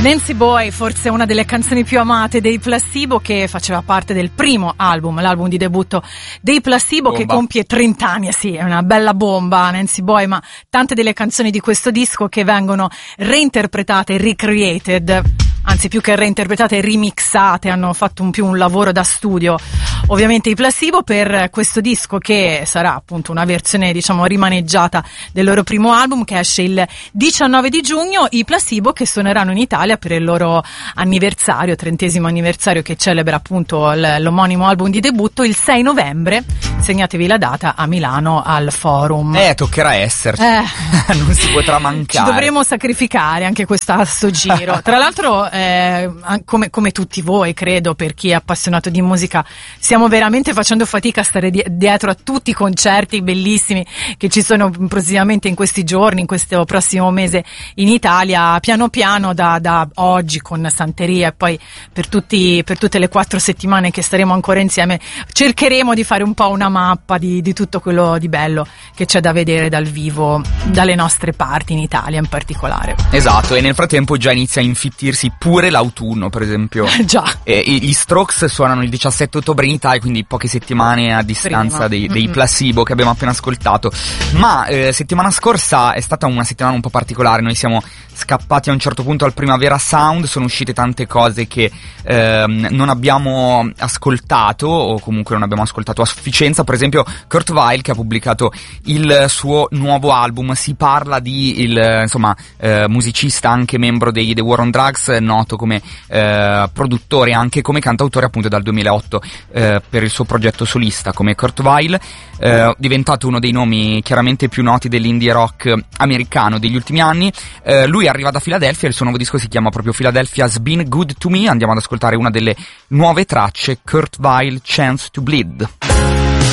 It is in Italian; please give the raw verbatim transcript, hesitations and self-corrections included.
Nancy Boy, forse una delle canzoni più amate dei Placebo, che faceva parte del primo album, l'album di debutto dei Placebo, bomba. Che compie trenta anni. Sì, è una bella bomba Nancy Boy, ma tante delle canzoni di questo disco che vengono reinterpretate, recreated, anzi più che reinterpretate, remixate, hanno fatto un più un lavoro da studio. Ovviamente i Placebo per questo disco, che sarà appunto una versione diciamo rimaneggiata del loro primo album, che esce il diciannove di giugno. I Placebo che suoneranno in Italia per il loro anniversario, trentesimo anniversario, che celebra appunto l'omonimo album di debutto, il sei novembre. Segnatevi la data, a Milano al Forum. Eh, toccherà esserci. Eh. Non si potrà mancare. Ci dovremo sacrificare anche questo a sto giro. Tra l'altro, eh, come, come tutti voi, credo, per chi è appassionato di musica, stiamo veramente facendo fatica a stare di- dietro a tutti i concerti bellissimi che ci sono prossimamente in questi giorni, in questo prossimo mese in Italia. Piano piano, da, da oggi con Santeria e poi per tutti, per tutte le quattro settimane che staremo ancora insieme, cercheremo di fare un po' una mappa di, di tutto quello di bello che c'è da vedere dal vivo dalle nostre parti, in Italia in particolare. Esatto, e nel frattempo già inizia a infittirsi pure l'autunno, per esempio. Già. E, gli Strokes suonano il diciassette ottobre in Italia, quindi poche settimane a distanza dei, dei mm-hmm. Placebo che abbiamo appena ascoltato. Ma eh, settimana scorsa è stata una settimana un po' particolare. Noi siamo scappati a un certo punto al Primavera Sound, sono uscite tante cose che ehm, non abbiamo ascoltato, o comunque non abbiamo ascoltato a sufficienza. Per esempio Kurt Weill, che ha pubblicato il suo nuovo album. Si parla di il insomma eh, musicista, anche membro dei The War on Drugs, noto come eh, produttore e anche come cantautore appunto dal duemilaotto eh, per il suo progetto solista come Kurt Weill, eh, diventato uno dei nomi chiaramente più noti dell'indie rock americano degli ultimi anni. Eh, lui arriva da Filadelfia, il suo nuovo disco si chiama proprio Philadelphia's Been Good to Me. Andiamo ad ascoltare una delle nuove tracce, Kurt Weill, Chance to Bleed.